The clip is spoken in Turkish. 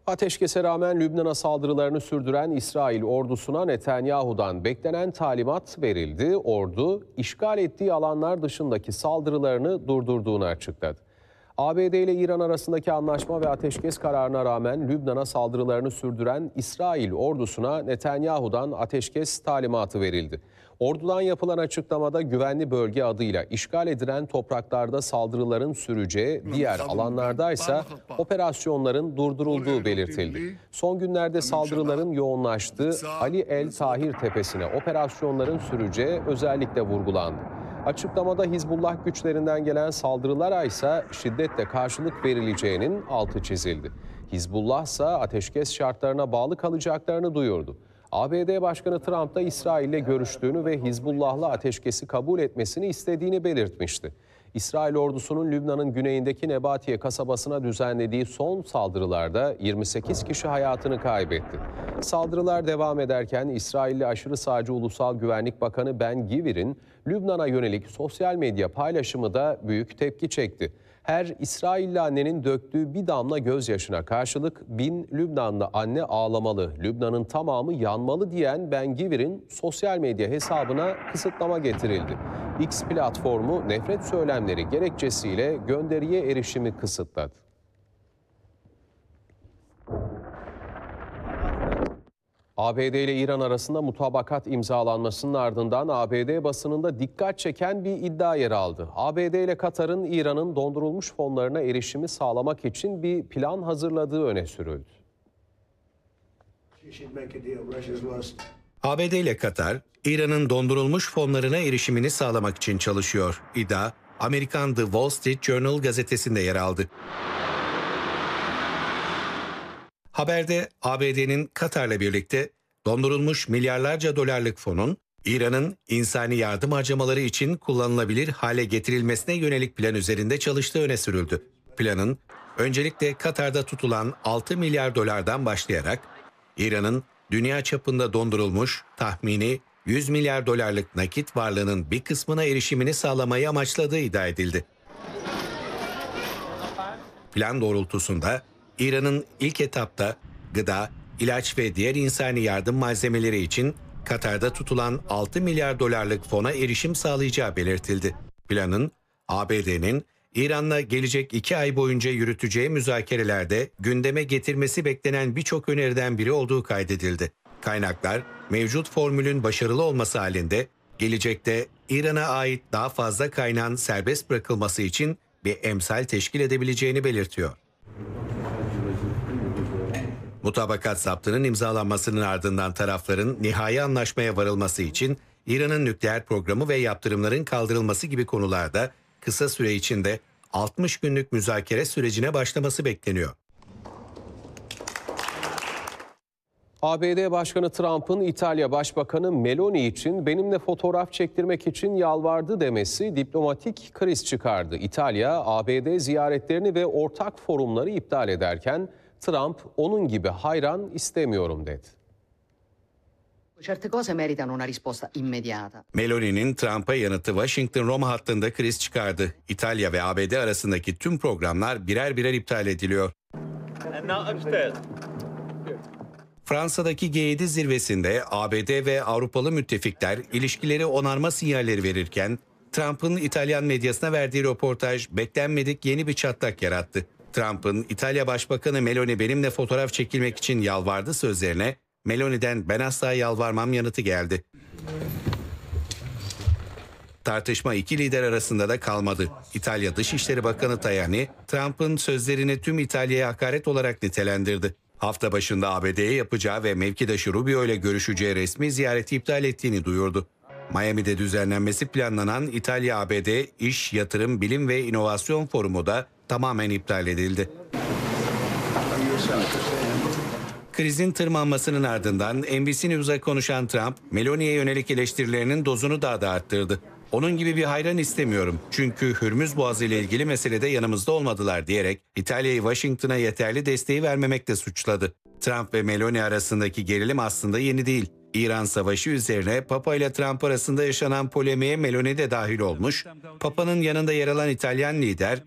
Ateşkese rağmen Lübnan'a saldırılarını sürdüren İsrail ordusuna Netanyahu'dan beklenen talimat verildi. Ordu, işgal ettiği alanlar dışındaki saldırılarını durdurduğunu açıkladı. ABD ile İran arasındaki anlaşma ve ateşkes kararına rağmen Lübnan'a saldırılarını sürdüren İsrail ordusuna Netanyahu'dan ateşkes talimatı verildi. Ordudan yapılan açıklamada güvenli bölge adıyla işgal edilen topraklarda saldırıların süreceği, diğer alanlardaysa operasyonların durdurulduğu belirtildi. Son günlerde saldırıların yoğunlaştığı Ali El Tahir tepesine operasyonların süreceği özellikle vurgulandı. Açıklamada Hizbullah güçlerinden gelen saldırılara ise şiddetle karşılık verileceğinin altı çizildi. Hizbullah ise ateşkes şartlarına bağlı kalacaklarını duyurdu. ABD Başkanı Trump da İsrail'le görüştüğünü ve Hizbullah'la ateşkesi kabul etmesini istediğini belirtmişti. İsrail ordusunun Lübnan'ın güneyindeki Nebatiye kasabasına düzenlediği son saldırılarda 28 kişi hayatını kaybetti. Saldırılar devam ederken İsrailli aşırı sağcı Ulusal Güvenlik Bakanı Ben Gvir'in Lübnan'a yönelik sosyal medya paylaşımı da büyük tepki çekti. Her İsrailli annenin döktüğü bir damla gözyaşına karşılık 1000 Lübnanlı anne ağlamalı, Lübnan'ın tamamı yanmalı diyen Ben Gvir'in sosyal medya hesabına kısıtlama getirildi. X platformu nefret söylemleri gerekçesiyle gönderiye erişimi kısıtladı. ABD ile İran arasında mutabakat imzalanmasının ardından ABD basınında dikkat çeken bir iddia yer aldı. ABD ile Katar'ın İran'ın dondurulmuş fonlarına erişimi sağlamak için bir plan hazırladığı öne sürüldü. ABD ile Katar, İran'ın dondurulmuş fonlarına erişimini sağlamak için çalışıyor. İddia, Amerikan The Wall Street Journal gazetesinde yer aldı. Haberde ABD'nin Katar'la birlikte dondurulmuş milyarlarca dolarlık fonun İran'ın insani yardım harcamaları için kullanılabilir hale getirilmesine yönelik plan üzerinde çalıştığı öne sürüldü. Planın öncelikle Katar'da tutulan 6 milyar dolardan başlayarak İran'ın dünya çapında dondurulmuş tahmini 100 milyar dolarlık nakit varlığının bir kısmına erişimini sağlamayı amaçladığı iddia edildi. Plan doğrultusunda İran'ın ilk etapta gıda, ilaç ve diğer insani yardım malzemeleri için Katar'da tutulan 6 milyar dolarlık fona erişim sağlayacağı belirtildi. Planın ABD'nin İran'la gelecek 2 ay boyunca yürüteceği müzakerelerde gündeme getirmesi beklenen birçok öneriden biri olduğu kaydedildi. Kaynaklar mevcut formülün başarılı olması halinde gelecekte İran'a ait daha fazla kaynağın serbest bırakılması için bir emsal teşkil edebileceğini belirtiyor. Mutabakat zaptının imzalanmasının ardından tarafların nihai anlaşmaya varılması için İran'ın nükleer programı ve yaptırımların kaldırılması gibi konularda kısa süre içinde 60 günlük müzakere sürecine başlaması bekleniyor. ABD Başkanı Trump'ın İtalya Başbakanı Meloni için benimle fotoğraf çektirmek için yalvardı demesi diplomatik kriz çıkardı. İtalya, ABD ziyaretlerini ve ortak forumları iptal ederken Trump onun gibi hayran istemiyorum dedi. Certe cose meritano una risposta immediata. Meloni'nin Trump'a yanıtı Washington-Roma hattında kriz çıkardı. İtalya ve ABD arasındaki tüm programlar birer birer iptal ediliyor. Fransa'daki G7 zirvesinde ABD ve Avrupalı müttefikler ilişkileri onarma sinyalleri verirken Trump'ın İtalyan medyasına verdiği röportaj beklenmedik yeni bir çatlak yarattı. Trump'ın İtalya Başbakanı Meloni benimle fotoğraf çekilmek için yalvardı sözlerine Meloni'den ben asla yalvarmam yanıtı geldi. Tartışma iki lider arasında da kalmadı. İtalya Dışişleri Bakanı Tajani, Trump'ın sözlerini tüm İtalya'ya hakaret olarak nitelendirdi. Hafta başında ABD'ye yapacağı ve mevkidaşı Rubio ile görüşeceği resmi ziyareti iptal ettiğini duyurdu. Miami'de düzenlenmesi planlanan İtalya-ABD İş, Yatırım, Bilim ve İnovasyon Forumu da tamamen iptal edildi. Krizin tırmanmasının ardından NBC News'a konuşan Trump, Meloni'ye yönelik eleştirilerinin dozunu daha da arttırdı. Onun gibi bir hayran istemiyorum çünkü Hürmüz Boğazı ile ilgili meselede yanımızda olmadılar diyerek İtalya'yı Washington'a yeterli desteği vermemekle suçladı. Trump ve Meloni arasındaki gerilim aslında yeni değil. İran savaşı üzerine Papa ile Trump arasında yaşanan polemiğe Meloni de dahil olmuş. Papa'nın yanında yer alan İtalyan lider